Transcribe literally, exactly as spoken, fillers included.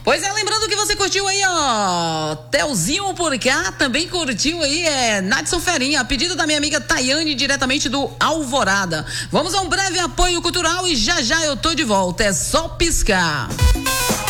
Pois é, lembrando que você curtiu aí, ó, Telzinho por cá, também curtiu aí, é, Nadson Ferinha, a pedido da minha amiga Tayane, diretamente do Alvorada. Vamos a um breve apoio cultural e já já eu tô de volta, é só piscar.